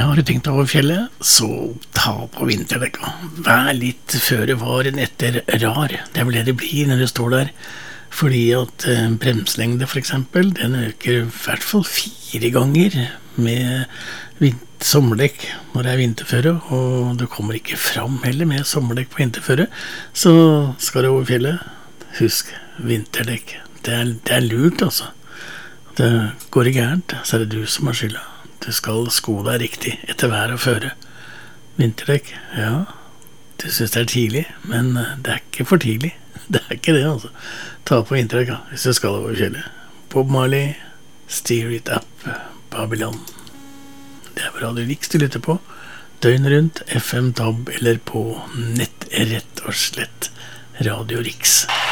Har du tenkt over fjellet, så ta på vinterdekka. Vær litt føre var enn etter rar. Det vel det blir når du står der. Fordi at bremslengde for eksempel, den øker I hvert fall 4 ganger med sommerdekk når det vinterføre, og du kommer ikke fram heller med sommerdekk på vinterføre. Så skal du over fjellet, husk vinterdekk. Det lurt altså. Det går det gærent, så det du som har skylda. Du skal sko deg riktig etter vær og føre. Vinterdekk, ja, du synes det tidlig, men det ikke for tidlig. Det ikke det, altså. Ta på vinterdekk, hvis du skal over fjellet. Bob Marley, Steer It Up, Babylon. Det hva Radio Riks du lytter på. Døgn rundt, FM DAB eller på nett rett og slett Radio Riks.